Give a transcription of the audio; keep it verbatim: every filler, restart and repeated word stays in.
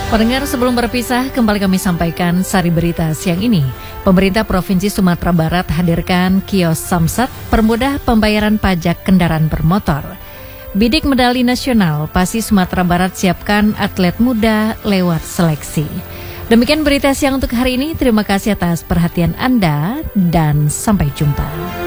Pendengar, sebelum berpisah, kembali kami sampaikan sari berita siang ini. Pemerintah Provinsi Sumatera Barat hadirkan kios Samsat permudah pembayaran pajak kendaraan bermotor. Bidik medali nasional, Pasi Sumatera Barat siapkan atlet muda lewat seleksi. Demikian berita siang untuk hari ini. Terima kasih atas perhatian Anda dan sampai jumpa.